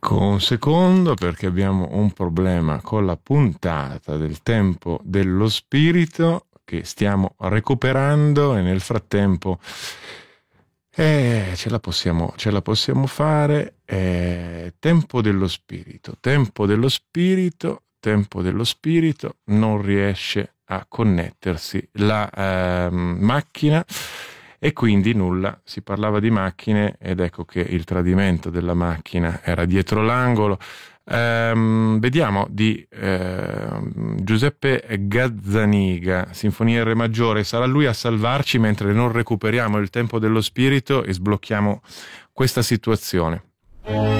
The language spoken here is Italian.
Ecco un secondo, perché abbiamo un problema con la puntata del tempo dello spirito che stiamo recuperando e nel frattempo ce la possiamo fare. Tempo dello spirito non riesce a connettersi la macchina e quindi nulla. Si parlava di macchine ed ecco che il tradimento della macchina era dietro l'angolo. Vediamo di Giuseppe Gazzaniga, Sinfonia in Re maggiore. Sarà lui a salvarci mentre non recuperiamo il tempo dello spirito e sblocchiamo questa situazione.